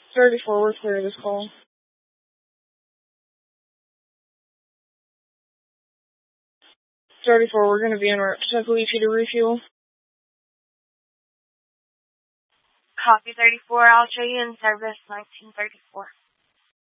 34, we're clear of this call. We're going to be en route to Toccolecchi to refuel. Copy 34, I'll show you in service 1934.